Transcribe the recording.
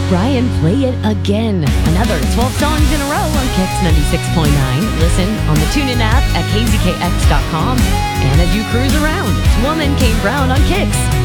Brian play it again. Another 12 songs in a row on Kix 96.9. Listen on the TuneIn app at kzkx.com. And as you cruise around, it's Woman Came Brown on Kix.